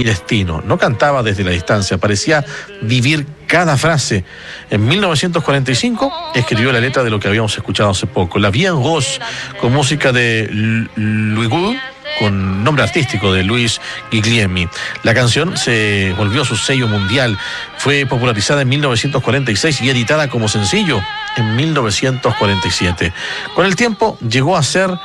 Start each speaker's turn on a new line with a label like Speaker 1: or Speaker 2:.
Speaker 1: y destino. No cantaba desde la distancia, parecía vivir cada frase. En 1945 escribió la letra de lo que habíamos escuchado hace poco, La Vie en Rose, con música de Louis Goud, con nombre artístico de Luis Guglielmi. La canción se volvió su sello mundial, fue popularizada en 1946 y editada como sencillo en 1947. Con el tiempo llegó a ser